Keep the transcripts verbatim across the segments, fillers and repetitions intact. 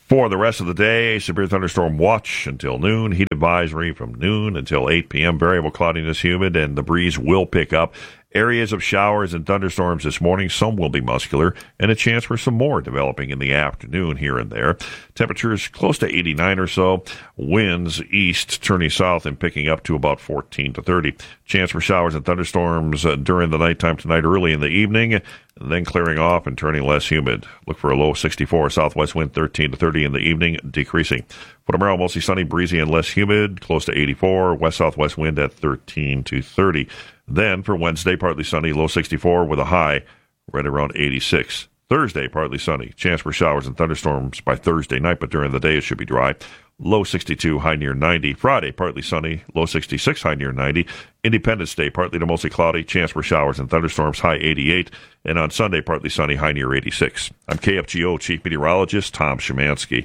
For the rest of the day, severe thunderstorm watch until noon. Heat advisory from noon until eight p.m. Variable cloudiness, humid, and the breeze will pick up. Areas of showers and thunderstorms this morning. Some will be muscular, and a chance for some more developing in the afternoon here and there. Temperatures close to eighty-nine or so. Winds east turning south and picking up to about fourteen to thirty. Chance for showers and thunderstorms uh, during the nighttime tonight, early in the evening, and then clearing off and turning less humid. Look for a low sixty-four. Southwest wind thirteen to thirty in the evening, decreasing. For tomorrow, mostly sunny, breezy, and less humid, close to eighty-four. West-southwest wind at thirteen to thirty. Then for Wednesday, partly sunny, low sixty-four with a high right around eighty-six. Thursday, partly sunny. Chance for showers and thunderstorms by Thursday night, but during the day it should be dry. Low sixty-two, high near ninety. Friday, partly sunny, low sixty-six, high near ninety. Independence Day, partly to mostly cloudy. Chance for showers and thunderstorms, high eighty-eight. And on Sunday, partly sunny, high near eighty-six. I'm K F G O Chief Meteorologist Tom Szymanski.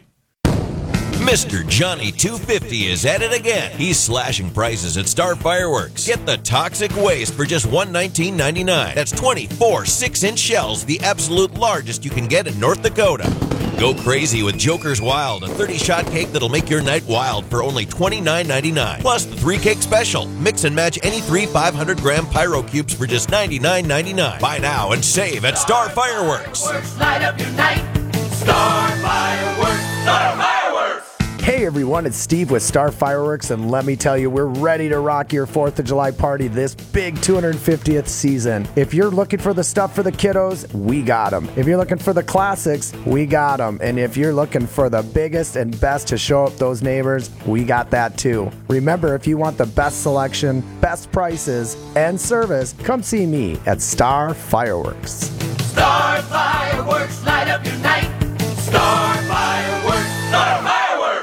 Mister Johnny two fifty is at it again. He's slashing prices at Star Fireworks. Get the toxic waste for just one hundred nineteen dollars and ninety-nine cents. That's twenty-four six-inch shells, the absolute largest you can get in North Dakota. Go crazy with Joker's Wild, a thirty-shot cake that'll make your night wild for only twenty-nine ninety-nine. Plus the three-cake special. Mix and match any three five hundred gram Pyro Cubes for just ninety-nine ninety-nine. Buy now and save at Star Fireworks. Light up your night. Star Fireworks. Star Fireworks. Hey everyone, it's Steve with Star Fireworks, and let me tell you, we're ready to rock your fourth of July party this big two hundred fiftieth season. If you're looking for the stuff for the kiddos, we got them. If you're looking for the classics, we got them. And if you're looking for the biggest and best to show up those neighbors, we got that too. Remember, if you want the best selection, best prices, and service, come see me at Star Fireworks. Star Fireworks, light up your night. Star Fireworks, Star Fireworks.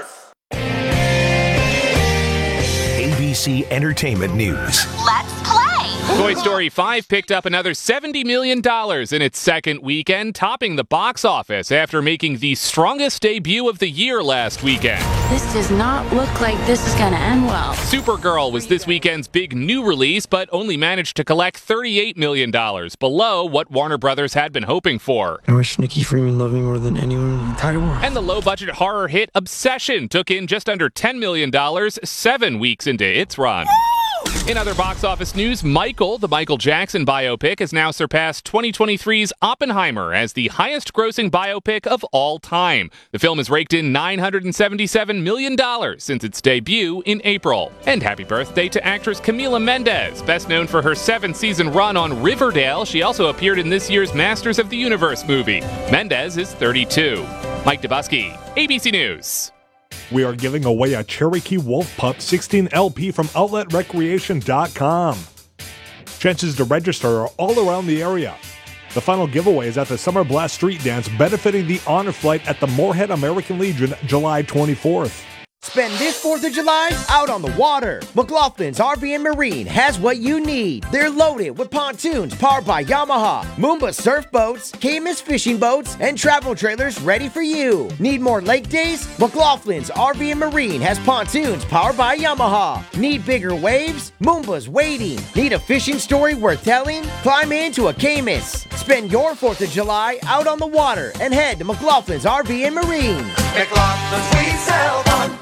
A B C Entertainment News. Let's play! Toy Story five picked up another seventy million dollars in its second weekend, topping the box office after making the strongest debut of the year last weekend. This does not look like this is going to end well. Supergirl was this weekend's big new release, but only managed to collect thirty-eight million dollars, below what Warner Brothers had been hoping for. I wish Nikki Freeman loved me more than anyone in the entire world. And the low-budget horror hit Obsession took in just under ten million dollars, seven weeks into its run. In other box office news, Michael, the Michael Jackson biopic, has now surpassed twenty twenty-three's Oppenheimer as the highest-grossing biopic of all time. The film has raked in nine hundred seventy-seven million dollars since its debut in April. And happy birthday to actress Camila Mendes. Best known for her seven-season run on Riverdale, she also appeared in this year's Masters of the Universe movie. Mendes is thirty-two. Mike Dubusky, A B C News. We are giving away a Cherokee Wolf Pup sixteen L P from outlet recreation dot com. Chances to register are all around the area. The final giveaway is at the Summer Blast Street Dance, benefiting the Honor Flight at the Moorhead American Legion, July twenty-fourth. Spend this fourth of July out on the water. McLaughlin's R V and Marine has what you need. They're loaded with pontoons powered by Yamaha, Moomba surf boats, K M S fishing boats, and travel trailers ready for you. Need more lake days? McLaughlin's R V and Marine has pontoons powered by Yamaha. Need bigger waves? Moomba's waiting. Need a fishing story worth telling? Climb into a K M S. Spend your fourth of July out on the water and head to McLaughlin's R V and Marine. McLaughlin's, we sell one.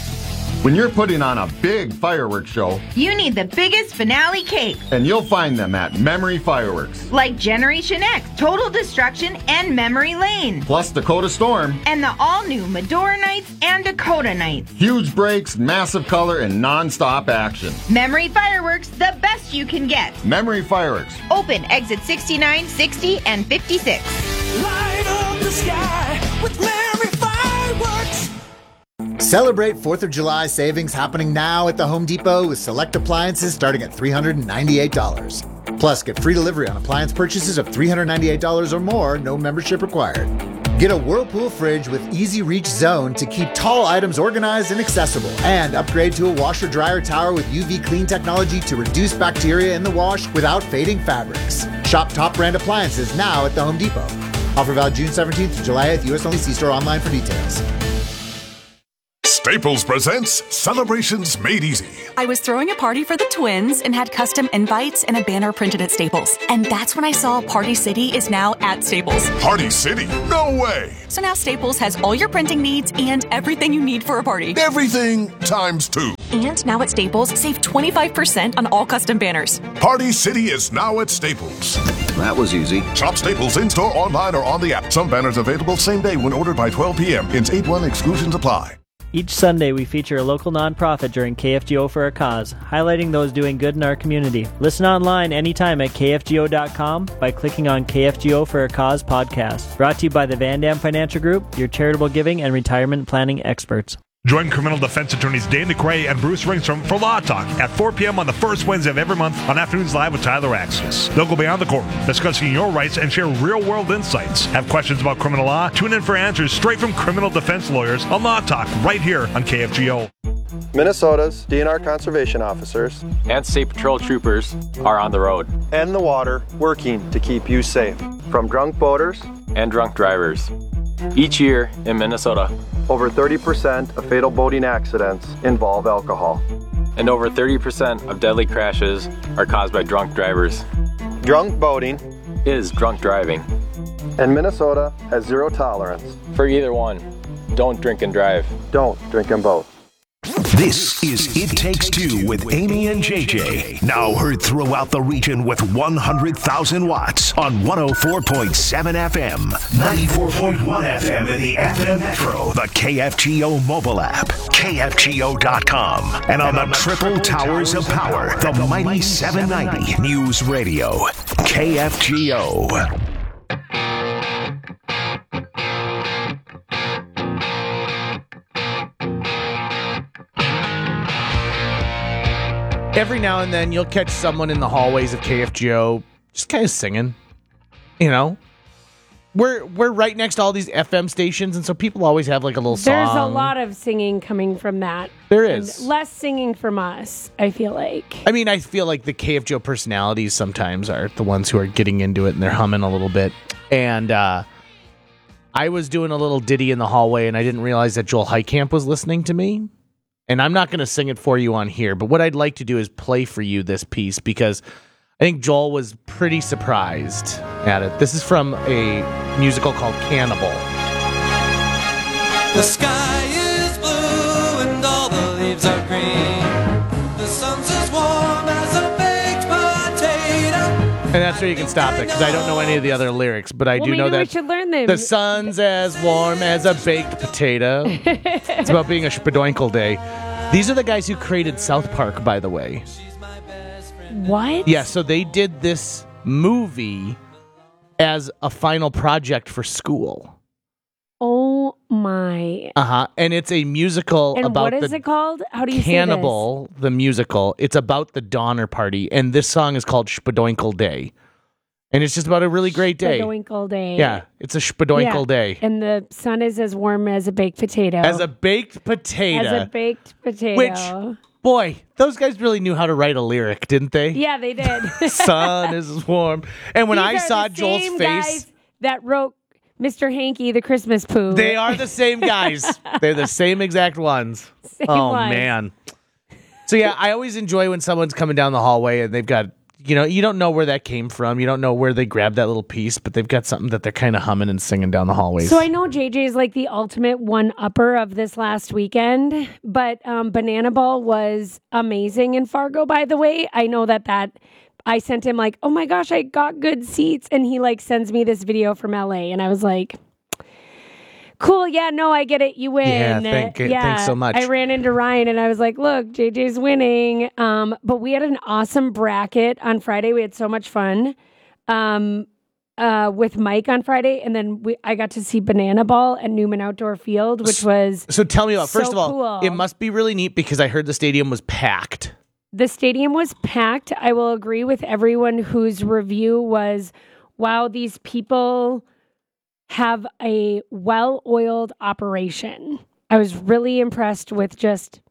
When you're putting on a big fireworks show, you need the biggest finale cake. And you'll find them at Memory Fireworks. Like Generation X, Total Destruction, and Memory Lane. Plus Dakota Storm. And the all-new Medora Nights and Dakota Nights. Huge breaks, massive color, and non-stop action. Memory Fireworks, the best you can get. Memory Fireworks. Open exit sixty-nine, sixty, and fifty-six. Light up the sky with Memory Fireworks. Celebrate fourth of July savings happening now at the Home Depot with select appliances starting at three hundred ninety-eight dollars. Plus, get free delivery on appliance purchases of three hundred ninety-eight dollars or more, no membership required. Get a Whirlpool fridge with Easy Reach Zone to keep tall items organized and accessible. And upgrade to a washer-dryer tower with U V clean technology to reduce bacteria in the wash without fading fabrics. Shop top brand appliances now at the Home Depot. Offer valid June seventeenth to July eighth, U S only. See store online for details. Staples presents Celebrations Made Easy. I was throwing a party for the twins and had custom invites and a banner printed at Staples. And that's when I saw Party City is now at Staples. Party City? No way! So now Staples has all your printing needs and everything you need for a party. Everything times two. And now at Staples, save twenty-five percent on all custom banners. Party City is now at Staples. That was easy. Shop Staples in-store, online, or on the app. Some banners available same day when ordered by twelve p.m. Hence eight one exclusions apply. Each Sunday, we feature a local nonprofit during K F G O for a Cause, highlighting those doing good in our community. Listen online anytime at K F G O dot com by clicking on K F G O for a Cause podcast. Brought to you by the Van Dam Financial Group, your charitable giving and retirement planning experts. Join criminal defense attorneys Dan DeCray and Bruce Ringstrom for Law Talk at four p.m. on the first Wednesday of every month on Afternoons Live with Tyler Axis. They'll go beyond the courtroom, discussing your rights and share real-world insights. Have questions about criminal law? Tune in for answers straight from criminal defense lawyers on Law Talk right here on K F G O. Minnesota's D N R conservation officers and state patrol troopers are on the road and the water working to keep you safe from drunk boaters and drunk drivers. Each year in Minnesota, over thirty percent of fatal boating accidents involve alcohol. And over thirty percent of deadly crashes are caused by drunk drivers. Drunk boating is drunk driving. And Minnesota has zero tolerance for either one. Don't drink and drive. Don't drink and boat. This is It Takes Two with Amy and J J. Now heard throughout the region with one hundred thousand watts on one oh four point seven F M, ninety-four point one F M in the F M Metro, the K F G O mobile app, K F G O dot com, and on the triple towers of power, the mighty seven ninety News Radio, K F G O. Every now and then you'll catch someone in the hallways of K F G O just kind of singing. You know? We're we're right next to all these F M stations, and so people always have like a little song. There's a lot of singing coming from that. There is. And less singing from us, I feel like. I mean, I feel like the K F G O personalities sometimes are the ones who are getting into it and they're humming a little bit. And uh, I was doing a little ditty in the hallway, and I didn't realize that Joel Heitkamp was listening to me. And I'm not going to sing it for you on here, but what I'd like to do is play for you this piece because I think Joel was pretty surprised at it. This is from a musical called Cannibal. The sky is blue and all the leaves are green. The sun's as warm as a baked potato. And that's where you can stop it because I don't know any of the other lyrics, but I well, do know maybe that we should learn them. The sun's as warm as a baked potato. It's about being a spadoinkle day. These are the guys who created South Park, by the way. What? Yeah, so they did this movie as a final project for school. Oh my. Uh-huh. And it's a musical and about what is the it called? How do you Cannibal, say this? The musical. It's about the Donner Party, and this song is called Spadoinkle Day. And it's just about a really great day. Spadoinkle Day. Yeah, it's a Spadoinkle yeah. Day. And the sun is as warm as a baked potato. As a baked potato. As a baked potato. Which, boy, those guys really knew how to write a lyric, didn't they? Yeah, they did. Sun is warm. And when These I are saw the Joel's same face... guys that wrote Mister Hanky, the Christmas Pooh. They are the same guys. They're the same exact ones. Same oh, ones. man. So, yeah, I always enjoy when someone's coming down the hallway and they've got, you know, you don't know where that came from. You don't know where they grabbed that little piece, but they've got something that they're kind of humming and singing down the hallways. So I know J J is like the ultimate one-upper of this last weekend, but um, Banana Ball was amazing in Fargo, by the way. I know that that... I sent him like, oh my gosh, I got good seats. And he like sends me this video from L A. And I was like, cool. Yeah, no, I get it. You win. Yeah, thank, yeah. thanks so much. I ran into Ryan and I was like, look, J J's winning. Um, but we had an awesome bracket on Friday. We had so much fun um, uh, with Mike on Friday. And then we, I got to see Banana Ball at Newman Outdoor Field, which was So tell me about, so first of all, cool. It must be really neat because I heard the stadium was packed. The stadium was packed. I will agree with everyone whose review was, wow, these people have a well-oiled operation. I was really impressed with just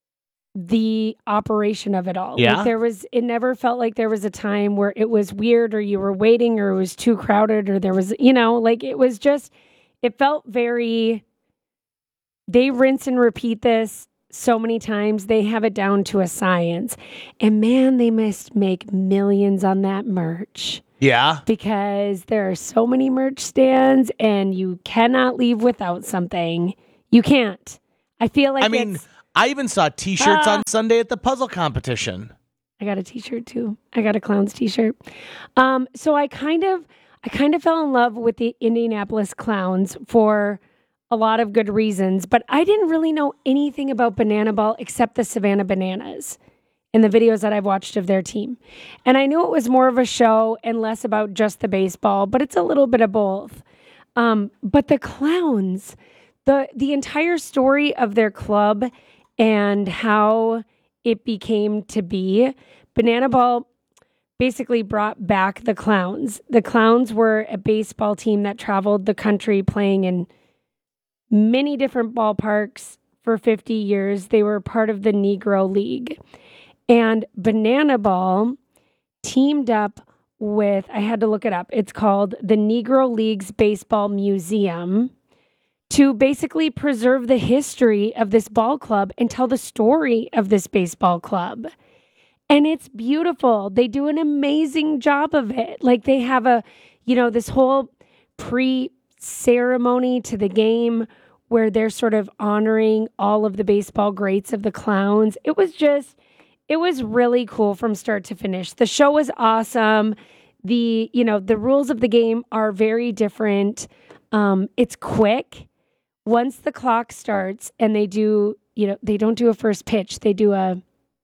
the operation of it all. Yeah. Like there was, it never felt like there was a time where it was weird or you were waiting or it was too crowded or there was, you know, like it was just, it felt very they rinse and repeat this so many times. They have it down to a science. And man, they must make millions on that merch. Yeah. Because there are so many merch stands and you cannot leave without something. You can't. I feel like I mean, it's, I even saw t-shirts Ah. on Sunday at the puzzle competition. I got a t-shirt too. I got a Clowns t-shirt. Um, so I kind of I kind of fell in love with the Indianapolis Clowns for a lot of good reasons, but I didn't really know anything about Banana Ball except the Savannah Bananas in the videos that I've watched of their team. And I knew it was more of a show and less about just the baseball, but it's a little bit of both. Um, but the Clowns, the the entire story of their club and how it became to be, Banana Ball basically brought back the Clowns. The Clowns were a baseball team that traveled the country playing in many different ballparks for fifty years. They were part of the Negro League. And Banana Ball teamed up with, I had to look it up, it's called the Negro Leagues Baseball Museum, to basically preserve the history of this ball club and tell the story of this baseball club. And it's beautiful. They do an amazing job of it. Like they have a, you know, this whole pre-ceremony to the game where they're sort of honoring all of the baseball greats of the Clowns. It was just, it was really cool from start to finish. The show was awesome. The, you know, the rules of the game are very different. Um, it's quick. Once the clock starts and they do, you know, they don't do a first pitch. They do a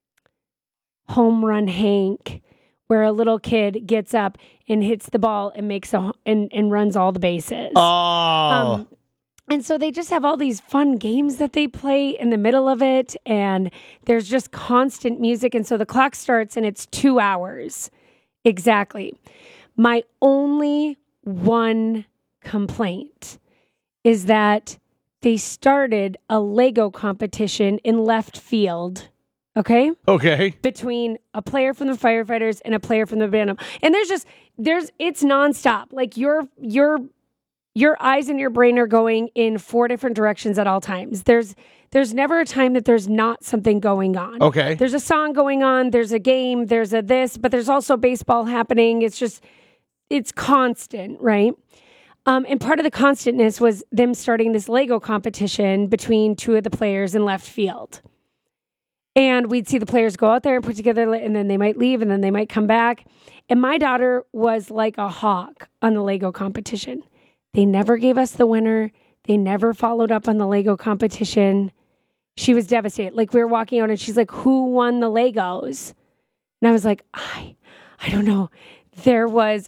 home run Hank, where a little kid gets up and hits the ball and makes a and, and runs all the bases. Oh. Um, and so they just have all these fun games that they play in the middle of it, and there's just constant music. And so the clock starts and it's two hours. Exactly. My only one complaint is that they started a Lego competition in left field. Okay? Okay. Between a player from the firefighters and a player from the Banana. And there's just, there's, it's nonstop. Like your, your, your eyes and your brain are going in four different directions at all times. There's, there's never a time that there's not something going on. Okay. There's a song going on. There's a game. There's a this, but there's also baseball happening. It's just, it's constant, right? Um, and part of the constantness was them starting this Lego competition between two of the players in left field. And we'd see the players go out there and put together, and then they might leave, and then they might come back. And my daughter was like a hawk on the Lego competition. They never gave us the winner. They never followed up on the Lego competition. She was devastated. Like, we were walking out, and she's like, who won the Legos? And I was like, I, I don't know. There was...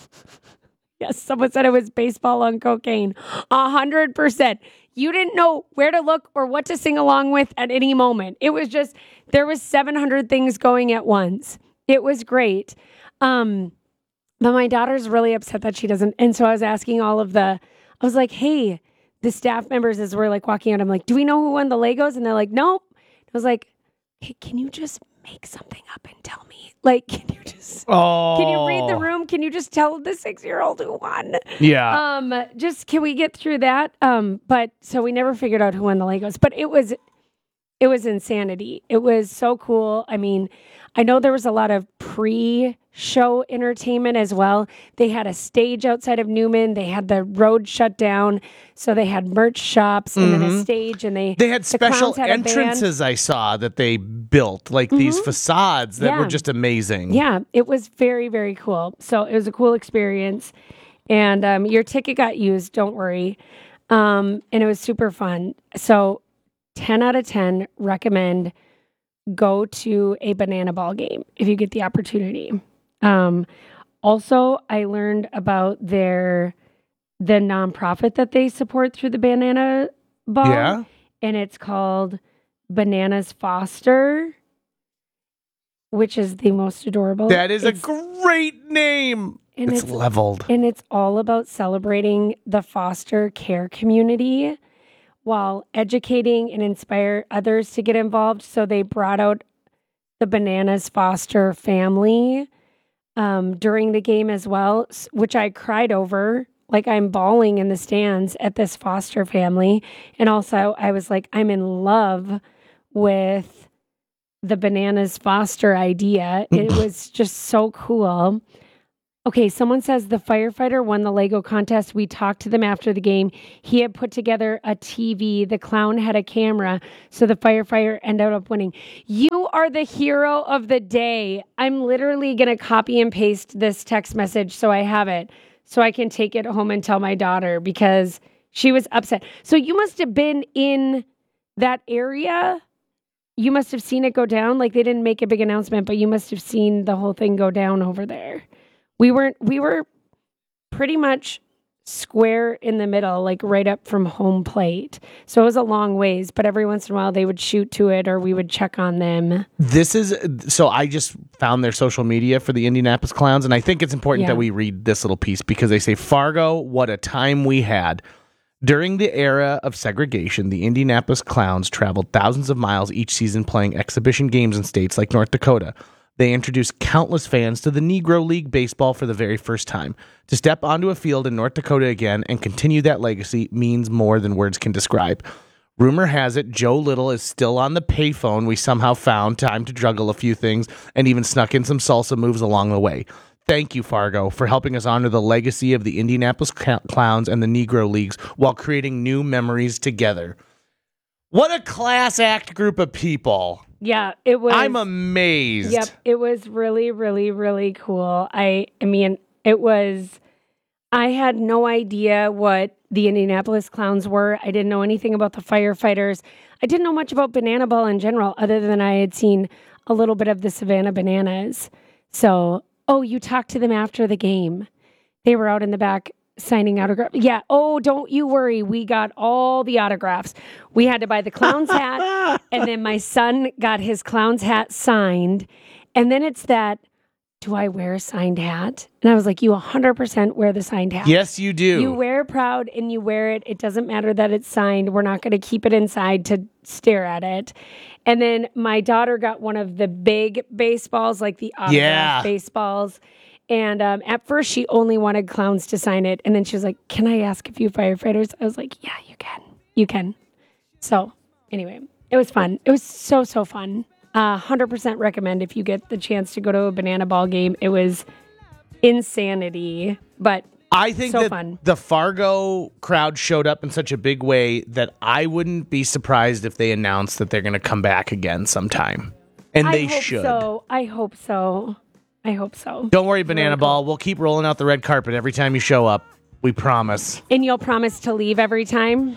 Yes, someone said it was baseball on cocaine. A hundred percent. You didn't know where to look or what to sing along with at any moment. It was just, there was seven hundred things going at once. It was great. Um, but my daughter's really upset that she doesn't. And so I was asking all of the, I was like, hey, the staff members, as we're like walking out, I'm like, do we know who won the Legos? And they're like, nope. I was like, hey, can you just make something up and tell me? Like, can you just, oh. can you read the room? Can you just tell the six-year-old who won? Yeah. Um, just, can we get through that? Um, but so we never figured out who won the Legos, but it was, it was insanity. It was so cool. I mean, I know there was a lot of pre-show entertainment as well. They had a stage outside of Newman. They had the road shut down. So they had merch shops and mm-hmm. then a stage, and they they had the special had entrances I saw that they built, like mm-hmm. these facades that yeah. were just amazing. Yeah, it was very, very cool. So it was a cool experience. And um, your ticket got used, don't worry. Um, and it was super fun. So ten out of ten recommend go to a Banana Ball game if you get the opportunity. Um, also, I learned about their the nonprofit that they support through the Banana Ball. Yeah. And it's called Bananas Foster, which is the most adorable. That is it's, a great name. And it's, it's leveled. And it's all about celebrating the foster care community while educating and inspire others to get involved. So they brought out the Bananas Foster family um, during the game as well, which I cried over Like I'm bawling in the stands at this foster family. And also I was like, I'm in love with the Bananas foster idea. It was just so cool. Okay, someone says the firefighter won the Lego contest. We talked to them after the game. He had put together a T V. The clown had a camera, so the firefighter ended up winning. You are the hero of the day. I'm literally going to copy and paste this text message so I have it, so I can take it home and tell my daughter because she was upset. So you must have been in that area. You must have seen it go down. Like they didn't make a big announcement, but you must have seen the whole thing go down over there. We weren't, we were pretty much square in the middle, like right up from home plate. So it was a long ways, but every once in a while they would shoot to it or we would check on them. This is, so I just found their social media for the Indianapolis Clowns, and I think it's important Yeah. that we read this little piece because they say, Fargo, what a time we had. During the era of segregation, the Indianapolis Clowns traveled thousands of miles each season playing exhibition games in states like North Dakota. They introduced countless fans to the Negro League Baseball for the very first time. To step onto a field in North Dakota again and continue that legacy means more than words can describe. Rumor has it Joe Little is still on the payphone. We somehow found time to juggle a few things and even snuck in some salsa moves along the way. Thank you, Fargo, for helping us honor the legacy of the Indianapolis Clowns and the Negro Leagues while creating new memories together. What a class act group of people. Yeah, it was. I'm amazed. Yep, it was really, really, really cool. I, I mean, it was. I had no idea what the Indianapolis Clowns were. I didn't know anything about the firefighters. I didn't know much about Banana Ball in general, other than I had seen a little bit of the Savannah Bananas. So, oh, you talked to them after the game. They were out in the back signing autographs. Yeah. Oh, don't you worry. We got all the autographs. We had to buy the clown's hat, and then my son got his clown's hat signed. And then it's that, do I wear a signed hat? And I was like, you one hundred percent wear the signed hat. Yes, you do. You wear it proud and you wear it. It doesn't matter that it's signed. We're not going to keep it inside to stare at it. And then my daughter got one of the big baseballs, like the autograph Yeah. baseballs. And um, at first, she only wanted clowns to sign it. And then she was like, can I ask a few firefighters? I was like, yeah, you can. You can. So anyway, it was fun. It was so, so fun. Uh, one hundred percent recommend if you get the chance to go to a Banana Ball game. It was insanity, but I think so that fun. the Fargo crowd showed up in such a big way that I wouldn't be surprised if they announced that they're going to come back again sometime. And they I hope should. So. I hope so. I hope so. Don't worry, Banana Ball. We'll keep rolling out the red carpet every time you show up. We promise. And you'll promise to leave every time?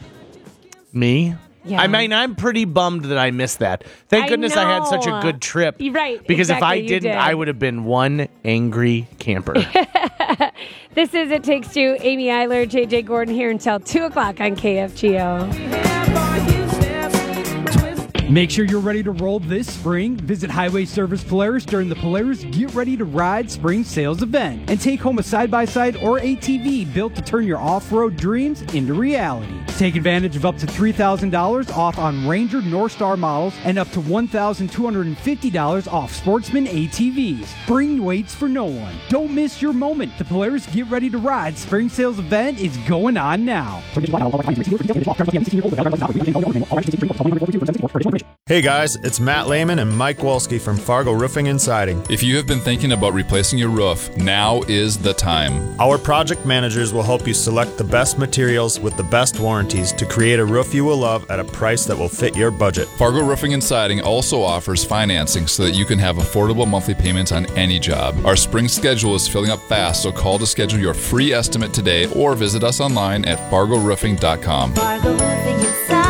Me? Yeah. I mean, I'm pretty bummed that I missed that. Thank I goodness I had such a know. good trip. You're right. Because if I exactly, you didn't, did. I would have been one angry camper. This is It Takes Two. Amy Eiler, J J Gordon here until two o'clock on K F G O. Make sure you're ready to roll this spring. Visit Highway Service Polaris during the Polaris Get Ready to Ride Spring Sales Event and take home a side-by-side or A T V built to turn your off-road dreams into reality. Take advantage of up to three thousand dollars off on Ranger Northstar models and up to one thousand two hundred fifty dollars off Sportsman A T Vs. Spring waits for no one. Don't miss your moment. The Polaris Get Ready to Ride Spring Sales Event is going on now. Hey guys, it's Matt Lehman and Mike Wolski from Fargo Roofing and Siding. If you have been thinking about replacing your roof, now is the time. Our project managers will help you select the best materials with the best warranties to create a roof you will love at a price that will fit your budget. Fargo Roofing and Siding also offers financing so that you can have affordable monthly payments on any job. Our spring schedule is filling up fast, so call to schedule your free estimate today or visit us online at fargo roofing dot com. Fargo Roofing and Siding.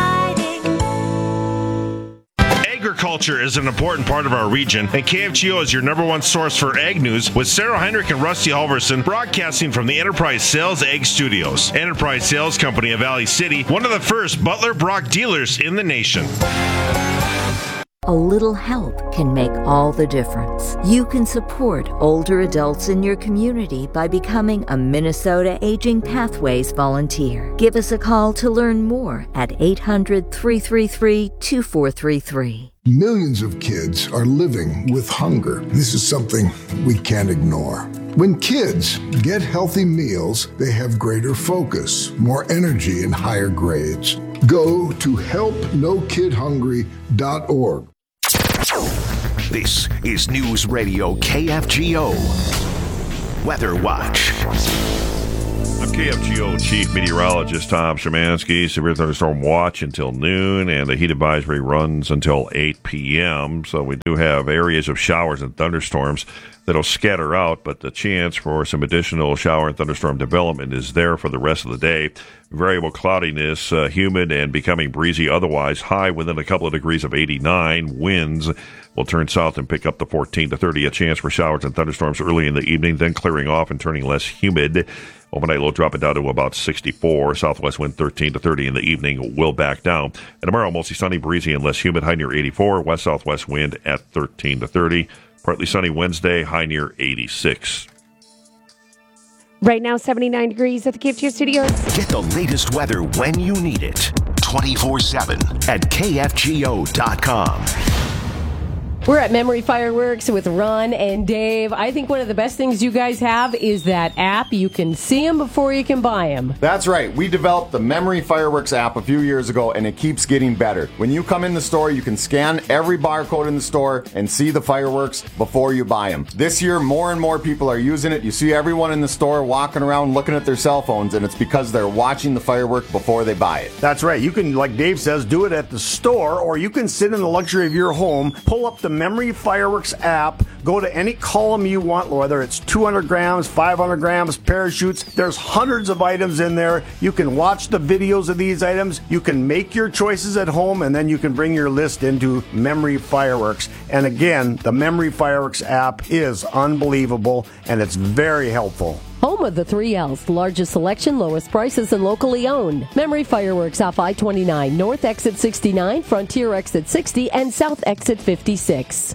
Agriculture is an important part of our region, and K F G O is your number one source for ag news, with Sarah Heinrich and Rusty Halverson broadcasting from the Enterprise Sales Ag Studios. Enterprise Sales Company of Valley City, one of the first Butler Brock dealers in the nation. A little help can make all the difference. You can support older adults in your community by becoming a Minnesota Aging Pathways volunteer. Give us a call to learn more at eight hundred, three three three, two four three three. Millions of kids are living with hunger. This is something we can't ignore. When kids get healthy meals, they have greater focus, more energy, and higher grades. Go to help no kid hungry dot org. This is News Radio K F G O Weather Watch. I'm K F G O Chief Meteorologist Tom Szymanski. Severe thunderstorm watch until noon, and the heat advisory runs until eight p.m. So we do have areas of showers and thunderstorms that'll scatter out, but the chance for some additional shower and thunderstorm development is there for the rest of the day. Variable cloudiness, uh, humid and becoming breezy otherwise, high within a couple of degrees of eighty-nine. Winds will turn south and pick up to fourteen to thirty. A chance for showers and thunderstorms early in the evening, then clearing off and turning less humid. Overnight low dropping down to about sixty-four. Southwest wind thirteen to thirty in the evening will back down. And tomorrow, mostly sunny, breezy, and less humid, high near eighty-four. West-southwest wind at thirteen to thirty. Partly sunny Wednesday, high near eighty-six. Right now, seventy-nine degrees at the K F G O studios. Get the latest weather when you need it. twenty-four seven at K F G O dot com. We're at Memory Fireworks with Ron and Dave. I think one of the best things you guys have is that app. You can see them before you can buy them. That's right. We developed the Memory Fireworks app a few years ago, and it keeps getting better. When you come in the store, you can scan every barcode in the store and see the fireworks before you buy them. This year, more and more people are using it. You see everyone in the store walking around looking at their cell phones, and it's because they're watching the firework before they buy it. That's right. You can, like Dave says, do it at the store, or you can sit in the luxury of your home, pull up the Memory Fireworks app, go to any column you want, whether it's two hundred grams, five hundred grams, parachutes. There's hundreds of items in there. You can watch the videos of these items. You can make your choices at home, and then you can bring your list into Memory Fireworks. And again, the Memory Fireworks app is unbelievable, and it's very helpful. Home of the three L's, largest selection, lowest prices, and locally owned. Memory Fireworks off I twenty-nine, North Exit sixty-nine, Frontier Exit sixty, and South Exit fifty-six.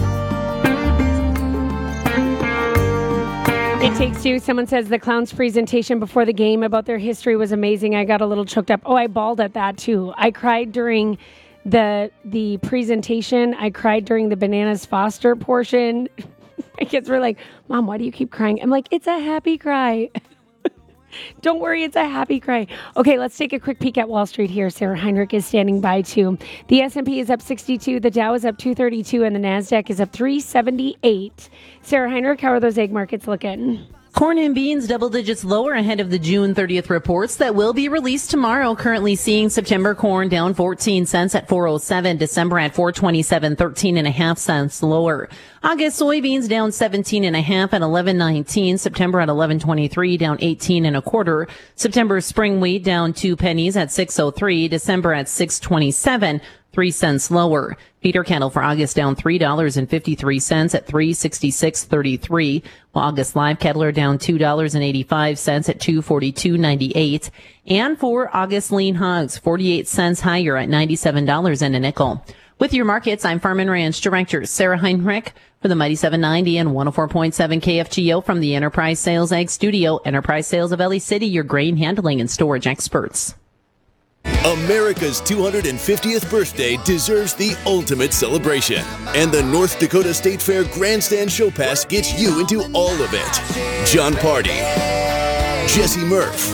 It Takes Two. Someone says the Clowns' presentation before the game about their history was amazing. I got a little choked up. Oh, I bawled at that too. I cried during the the presentation. I cried during the Bananas Foster portion. My kids were like, Mom, why do you keep crying? I'm like, it's a happy cry. Don't worry, it's a happy cry. Okay, let's take a quick peek at Wall Street here. Sarah Heinrich is standing by too. The S and P is up sixty-two, the Dow is up two thirty-two, and the NASDAQ is up three seventy-eight. Sarah Heinrich, how are those egg markets looking? Corn and beans double digits lower ahead of the June thirtieth reports that will be released tomorrow. Currently seeing September corn down fourteen cents at four oh seven, December at four twenty-seven, thirteen and a half cents lower. August soybeans down seventeen and a half at eleven nineteen, September at eleven twenty-three, down eighteen and a quarter. September spring wheat down two pennies at six oh three, December at six twenty-seven, three cents lower. Feeder cattle for August down three dollars and fifty-three cents at three sixty-six thirty-three. While August live cattle are down two dollars and eighty-five cents at two forty-two ninety-eight. And for August lean hogs, forty-eight cents higher at ninety-seven dollars and a nickel. With your markets, I'm Farm and Ranch Director Sarah Heinrich for the Mighty seven ninety and one oh four point seven K F G O from the Enterprise Sales Ag Studio. Enterprise Sales of Ellie City, your grain handling and storage experts. America's two hundred fiftieth birthday deserves the ultimate celebration, and the North Dakota State Fair Grandstand Show Pass gets you into all of it. John Party, Jesse Murph,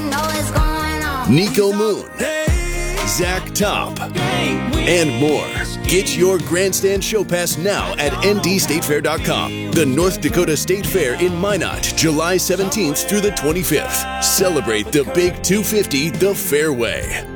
Nico Moon, Zach Top, and more. Get your Grandstand Show Pass now at N D state fair dot com. The North Dakota State Fair in Minot, July seventeenth through the twenty-fifth. Celebrate the Big two fifty the Fairway.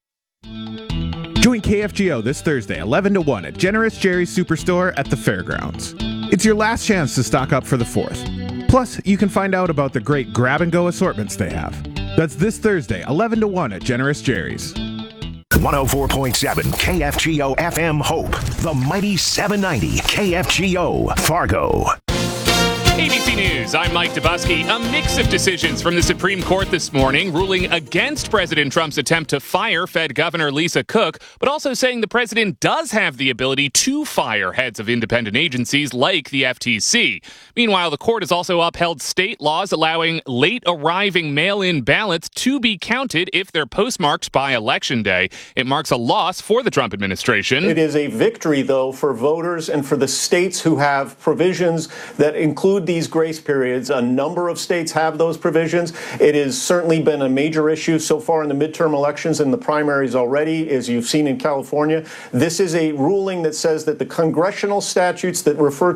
Join K F G O this Thursday, eleven to one at Generous Jerry's Superstore at the Fairgrounds. It's your last chance to stock up for the fourth. Plus, you can find out about the great grab-and-go assortments they have. That's this Thursday, eleven to one at Generous Jerry's. one oh four point seven K F G O F M Hope, the Mighty seven ninety K F G O Fargo. A B C News, I'm Mike Dubusky. A mix of decisions from the Supreme Court this morning ruling against President Trump's attempt to fire Fed Governor Lisa Cook, but also saying the president does have the ability to fire heads of independent agencies like the F T C. Meanwhile, the court has also upheld state laws allowing late arriving mail-in ballots to be counted if they're postmarked by Election Day. It marks a loss for the Trump administration. It is a victory, though, for voters and for the states who have provisions that include these grace periods. A number of states have those provisions. It has certainly been a major issue so far in the midterm elections and the primaries already, as you've seen in California. This is a ruling that says that the congressional statutes that refer